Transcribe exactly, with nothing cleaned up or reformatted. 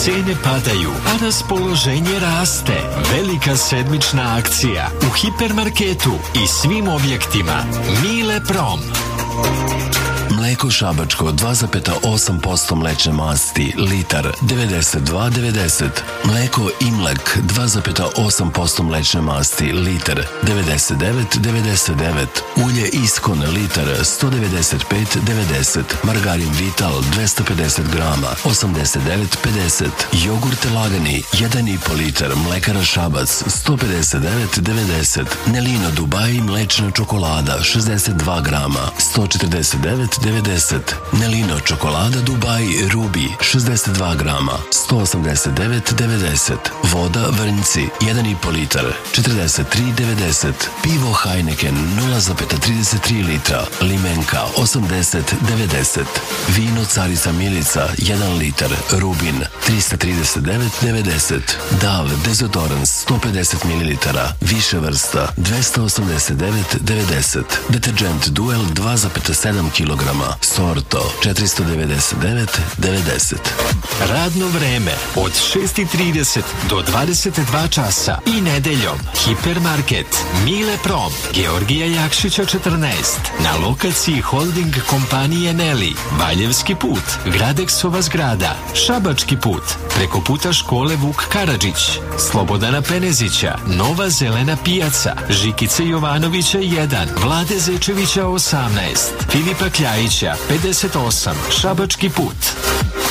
Cene padaju, a raspoloženje raste. Velika sedmična akcija u hipermarketu i svim objektima. Mile Prom. Mleko šabačko dva zarez osam posto mlečne masti, litar devedeset dva devedeset. Mleko Imlek dva zarez osam posto mlečne masti, litar devedeset devet devedeset devet. Ulje Iskon, litar sto devedeset pet devedeset. Margarin Vital dvesta pedeset grama, osamdeset devet pedeset. Jogurt lagani jedan i po litar, Mlekara Šabac sto pedeset devet devedeset. Nelino Dubai mlečna čokolada šezdeset dva grama, sto četrdeset devet devedeset. Nelino čokolada Dubai Ruby šezdeset dva grama, sto osamdeset devet devedeset. Voda Vrnjci jedan i po litar, četrdeset tri devedeset. Pivo Heineken nula zarez trideset tri litra, Limenka osamdeset devedeset. Vino Carica Milica jedan litar, Rubin trista trideset devet devedeset. Dav dezodorans sto pedeset mililitara, više vrsta dvesta osamdeset devet devedeset. Deterđent Duel dva zarez sedam kilograma, Sorto četiristo devedeset devet devedeset. Radno vreme od šest i trideset do dvadeset dva časa i nedeljom. Hipermarket Mile Prom, Georgija Jakšića četrnaest, na lokaciji holding kompanije Neli, Valjevski put, Gradeksova zgrada, Šabački put, preko puta škole Vuk Karadžić, Slobodana Penezića, Nova zelena pijaca, Žikice Jovanovića jedan, Vlade Zečevića osamnaest, Filipa Kljajića pedeset osam, Šabački put.